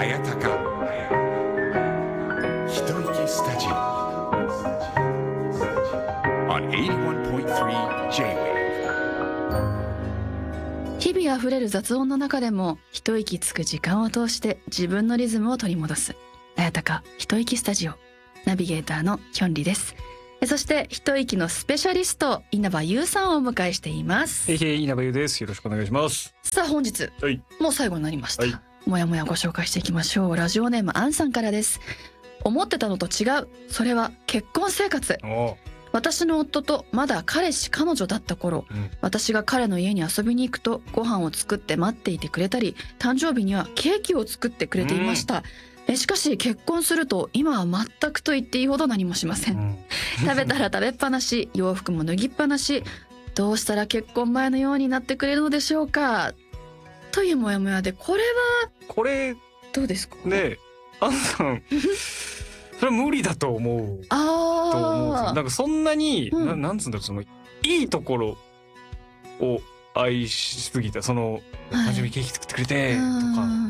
やたかひといきスタジオ on 81.3 J-Wave。 日々あふれる雑音の中でも一息つく時間を通して自分のリズムを取り戻すあやたか一息スタジオ、ナビゲーターのヒョンリです。そして一息のスペシャリスト稲葉優さんをお迎えしています。 稲葉優です。よろしくお願いします。 さあ本日、 はい、 もう最後になりました、 はい、 もやもやご紹介していきましょう。ラジオネームアンさんからです。思ってたのと違う、それは結婚生活。私の夫とまだ彼氏彼女だった頃、私が彼の家に遊びに行くとご飯を作って待っていてくれたり、誕生日にはケーキを作ってくれていました。しかし結婚すると今は全くと言っていいほど何もしません、食べたら食べっぱなし、洋服も脱ぎっぱなし。どうしたら結婚前のようになってくれるのでしょうか、というモヤモヤで、これどうですかね。アンさんそれは無理だと思う。なんかそんなに、なんつうんだろう、そのいいところを愛しすぎた、その誕生日ケーキ作ってくれてとか